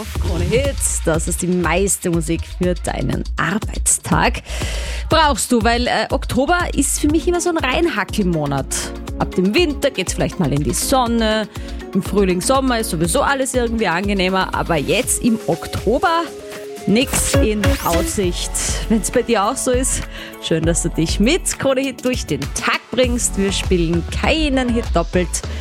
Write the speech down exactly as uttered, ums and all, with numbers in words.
Krone Hits, das ist die meiste Musik für deinen Arbeitstag. Brauchst du, weil äh, Oktober ist für mich immer so ein Reinhackelmonat. Ab dem Winter geht's vielleicht mal in die Sonne, im Frühling, Sommer ist sowieso alles irgendwie angenehmer, aber jetzt im Oktober nix in Aussicht. Wenn es bei dir auch so ist, schön, dass du dich mit Krone Hit durch den Tag bringst. Wir spielen keinen Hit doppelt.